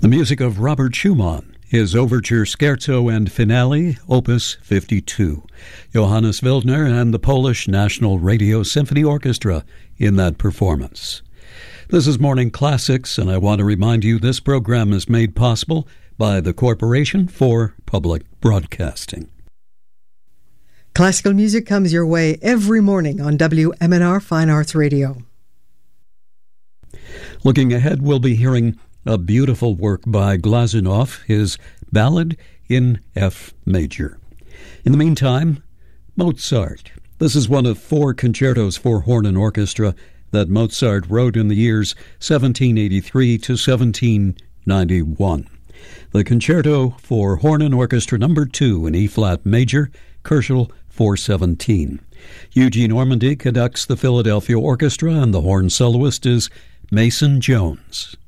The music of Robert Schumann, his overture scherzo and finale, Opus 52. Johannes Wildner and the Polish National Radio Symphony Orchestra in that performance. This is Morning Classics, and I want to remind you this program is made possible by the Corporation for Public Broadcasting. Classical music comes your way every morning on WMNR Fine Arts Radio. Looking ahead, we'll be hearing a beautiful work by Glazunov, his Ballad in F major. In the meantime, Mozart. This is one of 4 concertos for horn and orchestra that Mozart wrote in the years 1783 to 1791. The Concerto for Horn and Orchestra No. 2 in E-flat major, Koelschel 417. Eugene Ormandy conducts the Philadelphia Orchestra, and the horn soloist is Mason Jones.